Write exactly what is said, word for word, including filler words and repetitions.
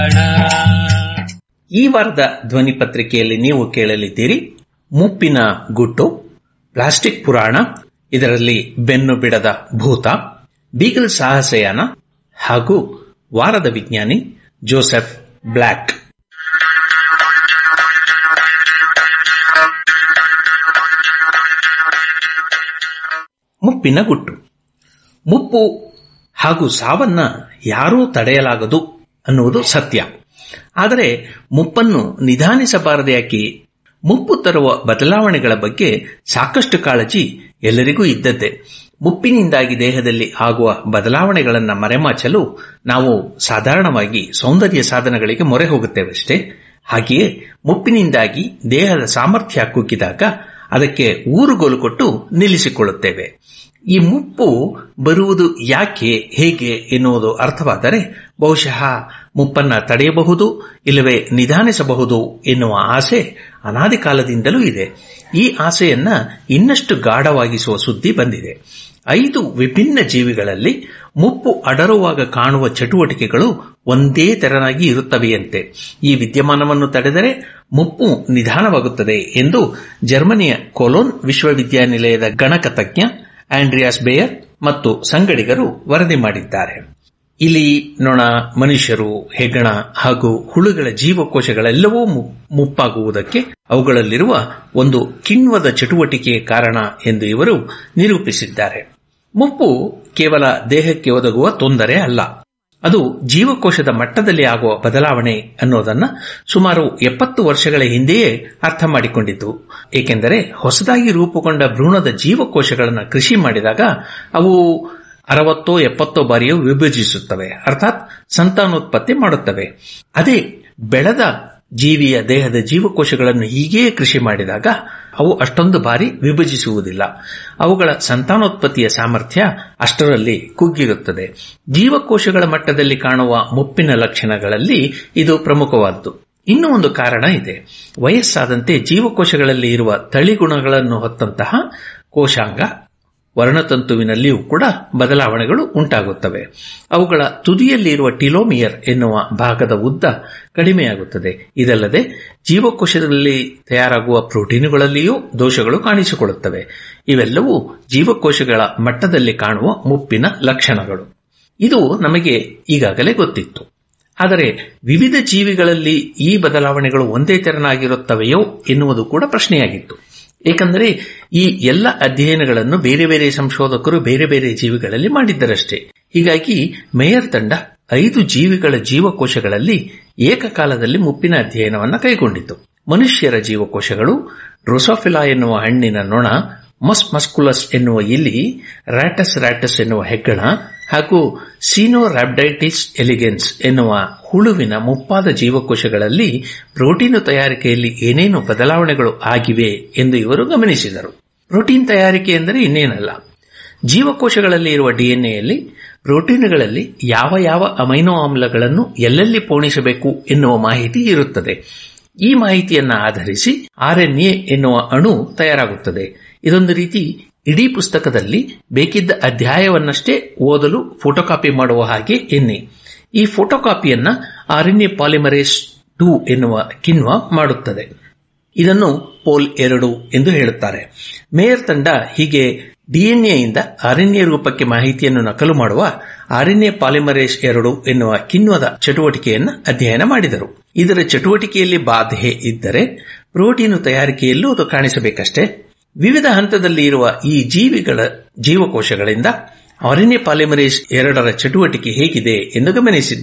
ಈ ವಾರದ ಧ್ವನಿ ಪತ್ರಿಕೆಯಲ್ಲಿ ನೀವು ಕೇಳಲಿದ್ದೀರಿ ಮುಪ್ಪಿನ ಗುಟ್ಟು, ಪ್ಲಾಸ್ಟಿಕ್ ಪುರಾಣ, ಇದರಲ್ಲಿ ಬೆನ್ನು ಬಿಡದ ಭೂತ, ಬೀಗಲ್ ಸಾಹಸಯಾನ ಹಾಗೂ ವಾರದ ವಿಜ್ಞಾನಿ ಜೋಸೆಫ್ ಬ್ಲ್ಯಾಕ್. ಮುಪ್ಪಿನ ಗುಟ್ಟು. ಮುಪ್ಪು ಹಾಗೂ ಸಾವನ್ನ ಯಾರೂ ತಡೆಯಲಾಗದು ಅನ್ನುವುದು ಸತ್ಯ. ಆದರೆ ಮುಪ್ಪನ್ನು ನಿಧಾನಿಸಬಾರದು ಯಾಕೆ? ಮುಪ್ಪು ತರುವ ಬದಲಾವಣೆಗಳ ಬಗ್ಗೆ ಸಾಕಷ್ಟು ಕಾಳಜಿ ಎಲ್ಲರಿಗೂ ಇದ್ದದ್ದೇ. ಮುಪ್ಪಿನಿಂದಾಗಿ ದೇಹದಲ್ಲಿ ಆಗುವ ಬದಲಾವಣೆಗಳನ್ನು ಮರೆಮಾಚಲು ನಾವು ಸಾಧಾರಣವಾಗಿ ಸೌಂದರ್ಯ ಸಾಧನಗಳಿಗೆ ಮೊರೆ ಹೋಗುತ್ತೇವಷ್ಟೇ. ಹಾಗೆಯೇ ಮುಪ್ಪಿನಿಂದಾಗಿ ದೇಹದ ಸಾಮರ್ಥ್ಯ ಕುಗ್ಗಿದಾಗ ಅದಕ್ಕೆ ಊರುಗೋಲು ಕೊಟ್ಟು ನಿಲ್ಲಿಸಿಕೊಳ್ಳುತ್ತೇವೆ. ಈ ಮುಪ್ಪು ಬರುವುದು ಯಾಕೆ, ಹೇಗೆ ಎನ್ನುವುದು ಅರ್ಥವಾದರೆ ಬಹುಶಃ ಮುಪ್ಪನ್ನ ತಡೆಯಬಹುದು, ಇಲ್ಲವೇ ನಿಧಾನಿಸಬಹುದು ಎನ್ನುವ ಆಸೆ ಅನಾದಿ ಕಾಲದಿಂದಲೂ ಇದೆ. ಈ ಆಸೆಯನ್ನ ಇನ್ನಷ್ಟು ಗಾಢವಾಗಿಸುವ ಸುದ್ದಿ ಬಂದಿದೆ. ಐದು ವಿಭಿನ್ನ ಜೀವಿಗಳಲ್ಲಿ ಮುಪ್ಪು ಅಡರುವಾಗ ಕಾಣುವ ಚಟುವಟಿಕೆಗಳು ಒಂದೇ ತೆರನಾಗಿ ಇರುತ್ತವೆಯಂತೆ. ಈ ವಿದ್ಯಮಾನವನ್ನು ತಡೆದರೆ ಮುಪ್ಪು ನಿಧಾನವಾಗುತ್ತದೆ ಎಂದು ಜರ್ಮನಿಯ ಕೊಲೋನ್ ವಿಶ್ವವಿದ್ಯಾನಿಲಯದ ಗಣಕತಜ್ಞ ಆಂಡ್ರಿಯಾಸ್ ಬೇಯರ್ ಮತ್ತು ಸಂಗಡಿಗರು ವರದಿ ಮಾಡಿದ್ದಾರೆ. ಇಲಿ, ನೊಣ, ಮನುಷ್ಯರು, ಹೆಗ್ಗಣ ಹಾಗೂ ಹುಳುಗಳ ಜೀವಕೋಶಗಳೆಲ್ಲವೂ ಮುಪ್ಪಾಗುವುದಕ್ಕೆ ಅವುಗಳಲ್ಲಿರುವ ಒಂದು ಕಿಣ್ವದ ಚಟುವಟಿಕೆಯ ಕಾರಣ ಎಂದು ಇವರು ನಿರೂಪಿಸಿದ್ದಾರೆ. ಮುಪ್ಪು ಕೇವಲ ದೇಹಕ್ಕೆ ಒದಗುವ ತೊಂದರೆ ಅಲ್ಲ, ಅದು ಜೀವಕೋಶದ ಮಟ್ಟದಲ್ಲಿ ಆಗುವ ಬದಲಾವಣೆ ಅನ್ನೋದನ್ನ ಸುಮಾರು ಎಪ್ಪತ್ತು ವರ್ಷಗಳ ಹಿಂದೆಯೇ ಅರ್ಥ ಮಾಡಿಕೊಂಡಿತು. ಏಕೆಂದರೆ ಹೊಸದಾಗಿ ರೂಪುಗೊಂಡ ಭ್ರೂಣದ ಜೀವಕೋಶಗಳನ್ನು ಕೃಷಿ ಮಾಡಿದಾಗ ಅವು ಅರವತ್ತೋ ಎಪ್ಪತ್ತೋ ಬಾರಿಯೂ ವಿಭಜಿಸುತ್ತವೆ, ಅರ್ಥಾತ್ ಸಂತಾನೋತ್ಪತ್ತಿ ಮಾಡುತ್ತವೆ. ಅದೇ ಬೆಳೆದ ಜೀವಿಯ ದೇಹದ ಜೀವಕೋಶಗಳನ್ನು ಹೀಗೆಯೇ ಕೃಷಿ ಮಾಡಿದಾಗ ಅವು ಅಷ್ಟೊಂದು ಬಾರಿ ವಿಭಜಿಸುವುದಿಲ್ಲ. ಅವುಗಳ ಸಂತಾನೋತ್ಪತ್ತಿಯ ಸಾಮರ್ಥ್ಯ ಅಷ್ಟರಲ್ಲಿ ಕುಗ್ಗಿರುತ್ತದೆ. ಜೀವಕೋಶಗಳ ಮಟ್ಟದಲ್ಲಿ ಕಾಣುವ ಮುಪ್ಪಿನ ಲಕ್ಷಣಗಳಲ್ಲಿ ಇದು ಪ್ರಮುಖವಾದ್ದು. ಇನ್ನೂ ಒಂದು ಕಾರಣ ಇದೆ. ವಯಸ್ಸಾದಂತೆ ಜೀವಕೋಶಗಳಲ್ಲಿ ಇರುವ ತಳಿಗುಣಗಳನ್ನು ಹೊತ್ತಂತಹ ಕೋಶಾಂಗ, ವರ್ಣತಂತುವಿನಲ್ಲಿಯೂ ಕೂಡ ಬದಲಾವಣೆಗಳು ಉಂಟಾಗುತ್ತವೆ. ಅವುಗಳ ತುದಿಯಲ್ಲಿ ಇರುವ ಟಿಲೋಮಿಯರ್ ಎನ್ನುವ ಭಾಗದ ಉದ್ದ ಕಡಿಮೆಯಾಗುತ್ತದೆ. ಇದಲ್ಲದೆ ಜೀವಕೋಶದಲ್ಲಿ ತಯಾರಾಗುವ ಪ್ರೋಟೀನುಗಳಲ್ಲಿಯೂ ದೋಷಗಳು ಕಾಣಿಸಿಕೊಳ್ಳುತ್ತವೆ. ಇವೆಲ್ಲವೂ ಜೀವಕೋಶಗಳ ಮಟ್ಟದಲ್ಲಿ ಕಾಣುವ ಮುಪ್ಪಿನ ಲಕ್ಷಣಗಳು. ಇದು ನಮಗೆ ಈಗಾಗಲೇ ಗೊತ್ತಿತ್ತು. ಆದರೆ ವಿವಿಧ ಜೀವಿಗಳಲ್ಲಿ ಈ ಬದಲಾವಣೆಗಳು ಒಂದೇ ತೆರನಾಗಿರುತ್ತವೆಯೋ ಎನ್ನುವುದು ಕೂಡ ಪ್ರಶ್ನೆಯಾಗಿತ್ತು. ಏಕೆಂದರೆ ಈ ಎಲ್ಲ ಅಧ್ಯಯನಗಳನ್ನು ಬೇರೆ ಬೇರೆ ಸಂಶೋಧಕರು ಬೇರೆ ಬೇರೆ ಜೀವಿಗಳಲ್ಲಿ ಮಾಡಿದ್ದರಷ್ಟೇ. ಹೀಗಾಗಿ ಮೇಯರ್ ತಂಡ ಐದು ಜೀವಿಗಳ ಜೀವಕೋಶಗಳಲ್ಲಿ ಏಕಕಾಲದಲ್ಲಿ ಮುಪ್ಪಿನ ಅಧ್ಯಯನವನ್ನು ಕೈಗೊಂಡಿತು. ಮನುಷ್ಯರ ಜೀವಕೋಶಗಳು, ಡ್ರೋಸೋಫಿಲಾ ಎನ್ನುವ ಹಣ್ಣಿನ ನೊಣ, ಮಸ್ ಮಸ್ಕುಲಸ್ ಎನ್ನುವ ಇಲಿ, ರಾಟಸ್ ರಾಟಸ್ ಎನ್ನುವ ಹೆಗ್ಗಣ ಹಾಗೂ ಸೀನೋರಾಬ್ಡೈಟಿಸ್ ಎಲಿಗೆನ್ಸ್ ಎನ್ನುವ ಹುಳುವಿನ ಮುಪ್ಪಾದ ಜೀವಕೋಶಗಳಲ್ಲಿ ಪ್ರೋಟೀನು ತಯಾರಿಕೆಯಲ್ಲಿ ಏನೇನು ಬದಲಾವಣೆಗಳು ಆಗಿವೆ ಎಂದು ಇವರು ಗಮನಿಸಿದರು. ಪ್ರೋಟೀನ್ ತಯಾರಿಕೆ ಎಂದರೆ ಇನ್ನೇನಲ್ಲ, ಜೀವಕೋಶಗಳಲ್ಲಿ ಇರುವ ಡಿಎನ್ಎಯಲ್ಲಿ ಪ್ರೋಟೀನುಗಳಲ್ಲಿ ಯಾವ ಯಾವ ಅಮೈನೋ ಆಮ್ಲಗಳನ್ನು ಎಲ್ಲೆಲ್ಲಿ ಪೋಣಿಸಬೇಕು ಎನ್ನುವ ಮಾಹಿತಿ ಇರುತ್ತದೆ. ಈ ಮಾಹಿತಿಯನ್ನು ಆಧರಿಸಿ ಆರ್ಎನ್ಎ ಎನ್ನುವ ಅಣು ತಯಾರಾಗುತ್ತದೆ. ಇದೊಂದು ರೀತಿ ಇಡೀ ಪುಸ್ತಕದಲ್ಲಿ ಬೇಕಿದ್ದ ಅಧ್ಯಾಯವನ್ನಷ್ಟೇ ಓದಲು ಫೋಟೋಕಾಪಿ ಮಾಡುವ ಹಾಗೆ ಎನ್ನಿ. ಈ ಫೋಟೋಕಾಪಿಯನ್ನ ಆರ್ಎನ್ಎ ಪಾಲಿಮರೇಸ್ ಟೂ ಎನ್ನುವ ಕಿಣ್ವ ಮಾಡುತ್ತದೆ. ಇದನ್ನು ಪೋಲ್ ಎರಡು ಎಂದು ಹೇಳುತ್ತಾರೆ. ಮೇಯರ್ ತಂಡ ಹೀಗೆ ಡಿಎನ್ಎಯಿಂದ ಆರ್ಎನ್ಎ ರೂಪಕ್ಕೆ ಮಾಹಿತಿಯನ್ನು ನಕಲು ಮಾಡುವ ಆರ್ಎನ್ಎ ಪಾಲಿಮರೇಸ್ ಎರಡು ಎನ್ನುವ ಕಿಣ್ವದ ಚಟುವಟಿಕೆಯನ್ನು ಅಧ್ಯಯನ ಮಾಡಿದರು. ಇದರ ಚಟುವಟಿಕೆಯಲ್ಲಿ ಬಾಧೆ ಇದ್ದರೆ ಪ್ರೋಟೀನು ತಯಾರಿಕೆಯಲ್ಲೂ ಅದು ಕಾಣಿಸಬೇಕಷ್ಟೇ. ವಿವಿಧ ಹಂತದಲ್ಲಿ ಇರುವ ಈ ಜೀವಿಗಳ ಜೀವಕೋಶಗಳಿಂದ ಆರ್ಎನ್ಎ ಪಾಲಿಮರೇಸ್ ಎರಡರ ಚಟುವಟಿಕೆ ಹೇಗಿದೆ ಎಂದು ಗಮನಿಸಿದ್ದಾರೆ.